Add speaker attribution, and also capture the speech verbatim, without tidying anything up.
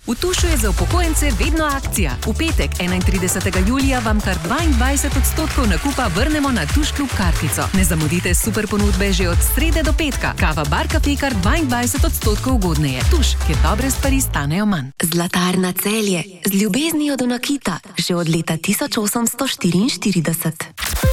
Speaker 1: V Tušu je za upokojence vedno akcija. V petek, enaintridesetega julija, vam kar dvaindvajset odstotkov nakupa vrnemo na Tuš klub kartico. Ne zamudite super ponudbe že od srede do petka. Kava Bar Cafe kar dvaindvajset odstotkov ugodneje. Tuš, kjer dobre stvari stanejo manj.
Speaker 2: Zlatarna Celje. Z ljubeznijo do nakita. Že od leta tisoč osemsto štiriinštirideset.